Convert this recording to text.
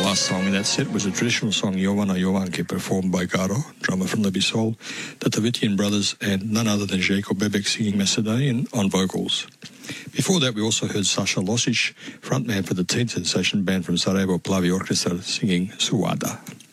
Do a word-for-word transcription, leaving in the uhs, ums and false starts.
last song in that set was a traditional song, Jovana Jovanke, performed by Garo, drummer from Libby Soul, the Tavitian brothers, and none other than Željko Bebek singing Macedonian on vocals. Before that, we also heard Sasha Losic, frontman for the teen sensation band from Sarajevo, Plavi Orchestra, singing Suada.